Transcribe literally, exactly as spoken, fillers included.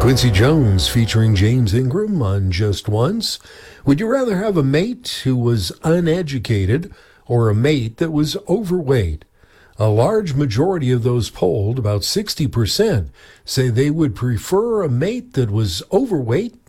Quincy Jones featuring James Ingram on Just Once. Would you rather have a mate who was uneducated or a mate that was overweight? A large majority of those polled, about sixty percent, say they would prefer a mate that was overweight